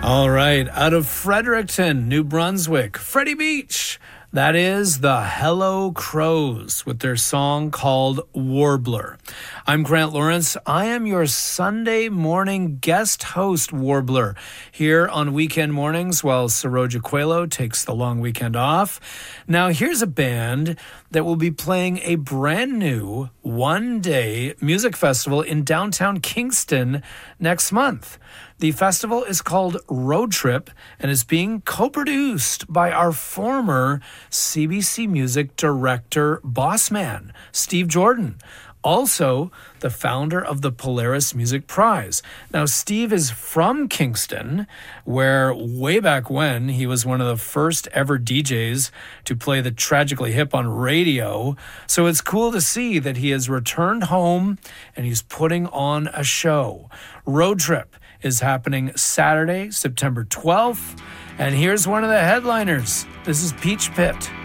All right, out of Fredericton, New Brunswick, Freddie Beach. That is the Hello Crows with their song called Warbler. I'm Grant Lawrence. I am your Sunday morning guest host, Warbler, here on weekend mornings while Saroja Coelho takes the long weekend off. Now, here's a band that will be playing a brand new one-day music festival in downtown Kingston next month. The festival is called Road Trip and is being co-produced by our former CBC Music director, boss man, Steve Jordan, also the founder of the Polaris Music Prize. Now, Steve is from Kingston, where way back when he was one of the first ever DJs to play the Tragically Hip on radio. So it's cool to see that he has returned home and he's putting on a show. Road Trip is happening Saturday, September 12th. And here's one of the headliners. This is Peach Pit.